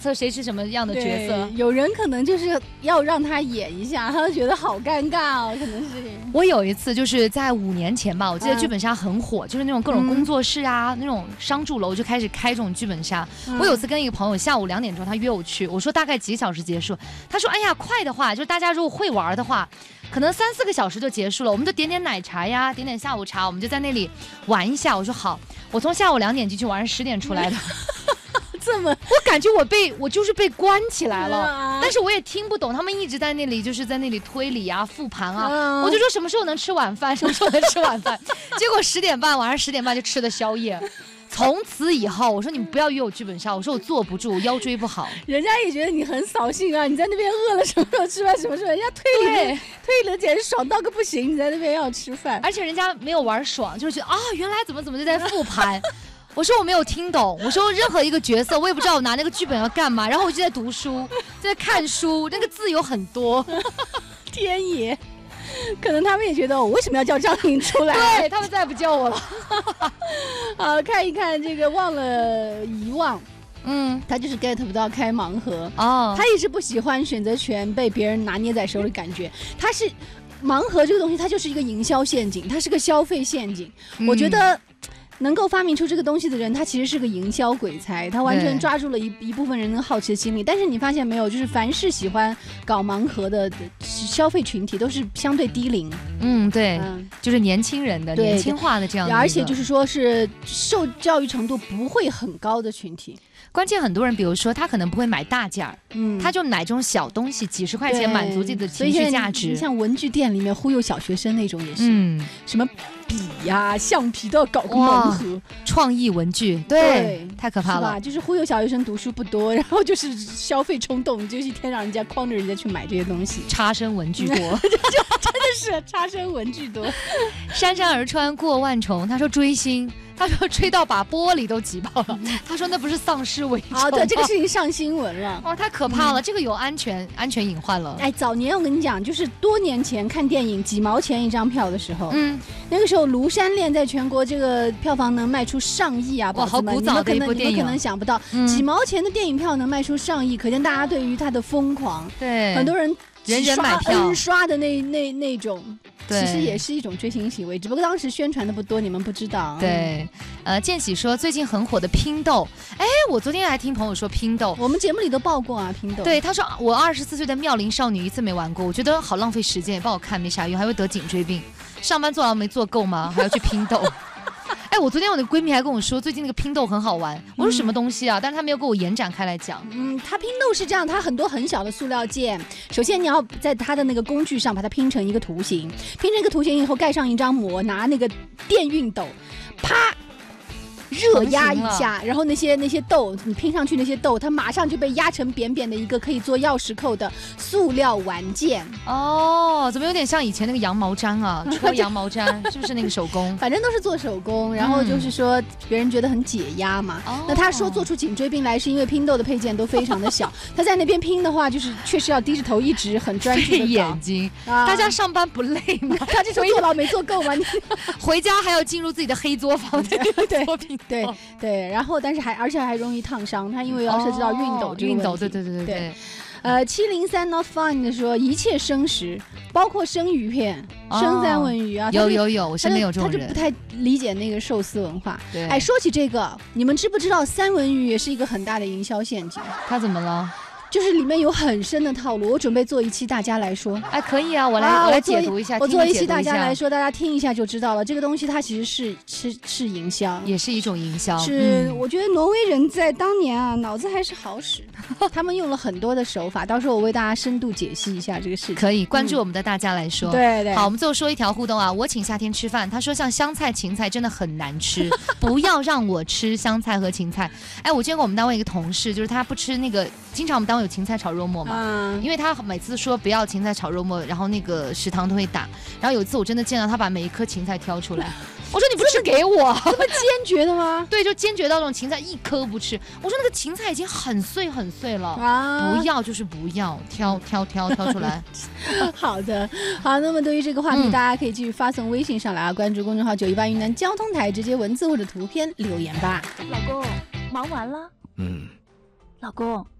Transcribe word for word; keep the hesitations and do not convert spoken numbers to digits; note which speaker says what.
Speaker 1: 测谁是什么样的角色。
Speaker 2: 有人可能就是要让他演一下，他就觉得好尴尬哦，可能是。
Speaker 1: 我有一次就是在五年前吧，我记得剧本杀很火，嗯、就是那种各种工作室啊、嗯、那种商住楼就开始开这种剧本杀。嗯、我有次跟一个朋友下午两点钟，他约我去，我说大概几个小时结束，他说哎呀快的话，就是大家如果会玩的话。可能三四个小时就结束了，我们就点点奶茶呀，点点下午茶，我们就在那里玩一下。我说好，我从下午两点进去，晚上十点出来的。
Speaker 2: 这么，
Speaker 1: 我感觉我被我就是被关起来了，啊、但是我也听不懂，他们一直在那里就是在那里推理啊、复盘啊。啊我就说什么时候能吃晚饭，什么时候能吃晚饭。结果十点半，晚上十点半就吃的宵夜。从此以后，我说你们不要约我剧本杀，我说我坐不住，我腰椎不好。
Speaker 2: 人家也觉得你很扫兴啊，你在那边饿了什么时候吃饭，什么时候人家推理推理的简直爽到个不行，你在那边要吃饭，
Speaker 1: 而且人家没有玩爽，就是觉得啊，原来怎么怎么就在复盘。我说我没有听懂，我说任何一个角色我也不知道我拿那个剧本要干嘛，然后我就在读书，在看书，那个字有很多。
Speaker 2: 天爷。可能他们也觉得我为什么要叫张琳出来？
Speaker 1: 对他们再也不叫我了。
Speaker 2: 好，看一看这个忘了遗忘，嗯，他就是 get 不到开盲盒哦，他也是不喜欢选择权被别人拿捏在手里感觉，他是盲盒这个东西，它就是一个营销陷阱，它是个消费陷阱，嗯、我觉得。能够发明出这个东西的人，他其实是个营销鬼才，他完全抓住了一一部分人的好奇的心理。但是你发现没有，就是凡是喜欢搞盲盒的消费群体，都是相对低龄。
Speaker 1: 嗯，对，嗯、就是年轻人的、年轻化的这样的，
Speaker 2: 而且就是说是受教育程度不会很高的群体。
Speaker 1: 关键很多人，比如说他可能不会买大件儿，嗯，他就买这种小东西，几十块钱满足自己的情绪价值。
Speaker 2: 你像文具店里面忽悠小学生那种也是，嗯，什么笔呀、啊、橡皮都要搞个盲盒，
Speaker 1: 创意文具，对，对太可怕了，
Speaker 2: 是吧？就是忽悠小学生读书不多，然后就是消费冲动，就是一天让人家诓着人家去买这些东西，
Speaker 1: 插身文具多，
Speaker 2: 真的是插身文具多。
Speaker 1: 姗姗而穿过万重，他说追星。他说吹到把玻璃都挤爆了，他说那不是丧尸危重
Speaker 2: 啊？对，这个事情上新闻了，
Speaker 1: 哦，太可怕了，嗯、这个有安全安全隐患了。
Speaker 2: 哎，早年我跟你讲，就是多年前看电影几毛钱一张票的时候，嗯，那个时候《庐山恋》在全国这个票房能卖出上亿啊，
Speaker 1: 哇，好古早的一部电影，
Speaker 2: 你们可能想不到，嗯、几毛钱的电影票能卖出上亿，可见大家对于它的疯狂，
Speaker 1: 对，
Speaker 2: 很多人
Speaker 1: 人人买票
Speaker 2: N 刷的那那那种。其实也是一种追星行为，只不过当时宣传的不多，你们不知道。
Speaker 1: 对，呃，建喜说最近很火的拼豆，哎，我昨天还听朋友说拼豆，
Speaker 2: 我们节目里都报过啊，拼豆。
Speaker 1: 对，他说我二十四岁的妙龄少女一次没玩过，我觉得好浪费时间，也不好看，没啥用，还会得颈椎病。上班做完没做够吗？还要去拼豆。哎，我昨天我的闺蜜还跟我说，最近那个拼豆很好玩。我说什么东西啊？嗯、但是她没有给我延展开来讲。
Speaker 2: 嗯，它拼豆是这样，它很多很小的塑料件。首先你要在它的那个工具上把它拼成一个图形，拼成一个图形以后盖上一张膜，拿那个电熨斗，啪。热压一下，然后那些那些豆，你拼上去那些豆，它马上就被压成扁扁的一个可以做钥匙扣的塑料玩件。
Speaker 1: 哦，怎么有点像以前那个羊毛毡啊？戳羊毛毡是不是那个手工？
Speaker 2: 反正都是做手工，然后就是说别人觉得很解压嘛。嗯、那他说做出颈椎病来是因为拼豆的配件都非常的小，他在那边拼的话，就是确实要低着头一直很专注的
Speaker 1: 眼睛。啊、大家上班不累吗？
Speaker 2: 他这时候坐牢没坐够吗？
Speaker 1: 回家还要进入自己的黑作坊在做拼。
Speaker 2: 对对，然后但是还而且还容易烫伤，它因为要涉及到熨斗这个问题。熨斗，
Speaker 1: 对对对对对。
Speaker 2: 呃，七零三 not fine 的说一切生食，包括生鱼片、哦、生三文鱼啊。
Speaker 1: 有有有，我身边有这种人。
Speaker 2: 他就不太理解那个寿司文化。对。哎，说起这个，你们知不知道三文鱼也是一个很大的营销陷阱？
Speaker 1: 他怎么了？
Speaker 2: 就是里面有很深的套路，我准备做一期大家来说。
Speaker 1: 哎，可以啊，我来、啊、我来解读一下。
Speaker 2: 我做一期大家来说，大家听一下就知道了。这个东西它其实是是是营销，
Speaker 1: 也是一种营销。
Speaker 2: 是，嗯、我觉得挪威人在当年啊，脑子还是好使，他们用了很多的手法。到时候我为大家深度解析一下这个事情。
Speaker 1: 可以关注我们的大家来说。
Speaker 2: 嗯、对对。
Speaker 1: 好，我们最后说一条互动啊，我请夏天吃饭，他说像香菜、芹菜真的很难吃，不要让我吃香菜和芹菜。哎，我见过我们单位一个同事，就是他不吃那个，经常我们单位有芹菜炒肉末。嗯、因为他每次说不要芹菜炒肉末，然后那个食堂都会打。然后有一次我真的见到他把每一颗芹菜挑出来，我说你不吃给我，
Speaker 2: 这么坚决的吗？
Speaker 1: 对，就坚决到这种芹菜一颗不吃。我说那个芹菜已经很碎很碎了，啊、不要就是不要，挑挑挑挑出来。
Speaker 2: 好的，好，那么对于这个话题，嗯、大家可以继续发送微信上来啊，关注公众号九一八云南交通台，直接文字或者图片留言吧。
Speaker 3: 老公，忙完了？嗯。老公。